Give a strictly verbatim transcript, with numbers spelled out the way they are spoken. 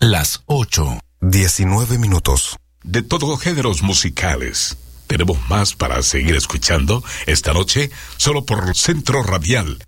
Las ocho, diecinueve minutos. De todos géneros musicales. Tenemos más para seguir escuchando esta noche, solo por Centro Radial